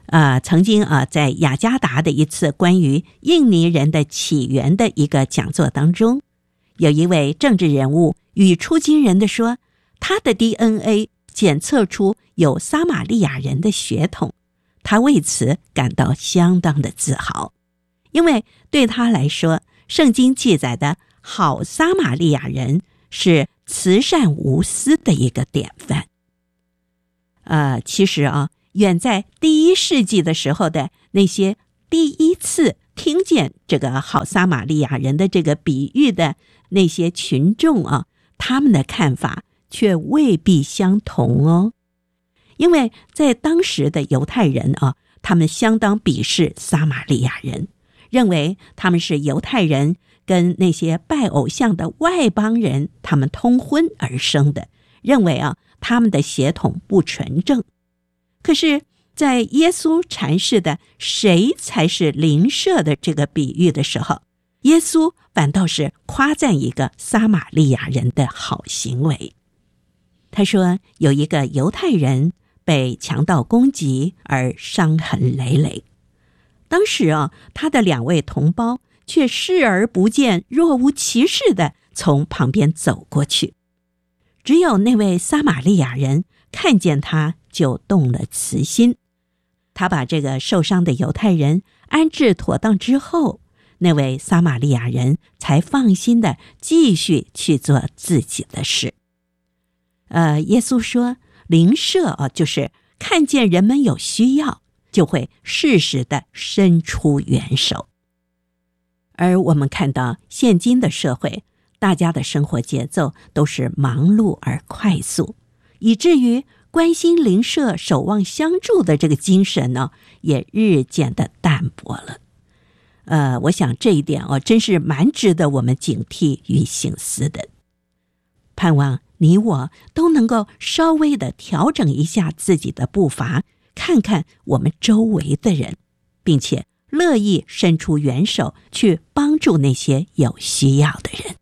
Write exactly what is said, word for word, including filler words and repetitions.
呃，曾经啊，在雅加达的一次关于印尼人的起源的一个讲座当中，有一位政治人物语出惊人地说，他的 D N A 检测出有撒玛利亚人的血统，他为此感到相当的自豪，因为对他来说，圣经记载的好撒玛利亚人是慈善无私的一个典范。呃，其实啊，远在第一世纪的时候的那些第一次听见这个好撒玛利亚人的这个比喻的那些群众啊，他们的看法却未必相同哦。因为在当时的犹太人啊，他们相当鄙视撒玛利亚人，认为他们是犹太人跟那些拜偶像的外邦人他们通婚而生的，认为啊他们的血统不纯正。可是在耶稣阐释的谁才是邻舍的这个比喻的时候，耶稣反倒是夸赞一个撒玛利亚人的好行为。他说有一个犹太人被强盗攻击而伤痕累累，当时啊，他的两位同胞却视而不见，若无其事地从旁边走过去。只有那位撒玛利亚人看见他就动了慈心，他把这个受伤的犹太人安置妥当之后，那位撒玛利亚人才放心地继续去做自己的事。呃，耶稣说，邻舍啊，就是看见人们有需要，就会适时地伸出援手。而我们看到现今的社会，大家的生活节奏都是忙碌而快速，以至于关心邻舍、守望相助的这个精神呢，也日渐的淡薄了。呃，我想这一点哦，真是蛮值得我们警惕与省思的。盼望你我都能够稍微的调整一下自己的步伐，看看我们周围的人，并且乐意伸出援手去帮助那些有需要的人。